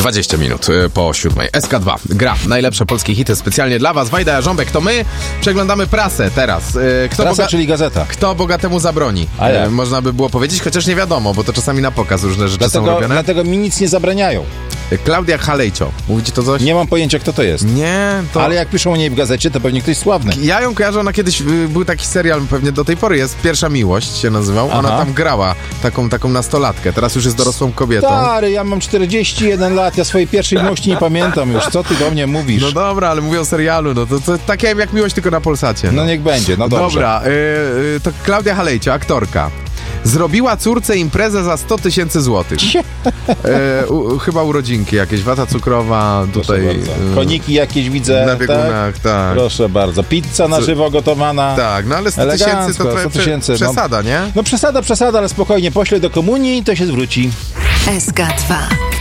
20 minut po 7. SK2 gra najlepsze polskie hity specjalnie dla was. Wajda Jarząbek, to my przeglądamy prasę teraz. Prasa, czyli gazeta. Kto bogatemu zabroni? Można by było powiedzieć, chociaż nie wiadomo, bo to czasami na pokaz różne rzeczy są robione. Dlatego mi nic nie zabraniają. Klaudia Halejcio. Mówicie to coś? Nie mam pojęcia, kto to jest. Nie, to... Ale jak piszą o niej w gazecie, to pewnie ktoś sławny. Ja ją kojarzę, ona kiedyś, był taki serial, pewnie do tej pory jest, Pierwsza Miłość się nazywał. Ona tam grała taką nastolatkę. Teraz już jest dorosłą kobietą. Stary, ja mam 41 lat, ja swojej pierwszej miłości nie pamiętam już. Co ty do mnie mówisz? No dobra, ale mówię o serialu, no to takie jak Miłość, tylko na Polsacie. No niech będzie, no dobrze. Dobra, to Klaudia Halejcio, aktorka. Zrobiła córce imprezę za 100 000 złotych. Chyba urodzinki jakieś, wata cukrowa, tutaj... Koniki jakieś widzę, na biegunach, tak. Proszę bardzo. Pizza na żywo gotowana. Tak, no ale 100 000 to trochę przesada, nie? No przesada, ale spokojnie, poślę do komunii i to się zwróci. SK2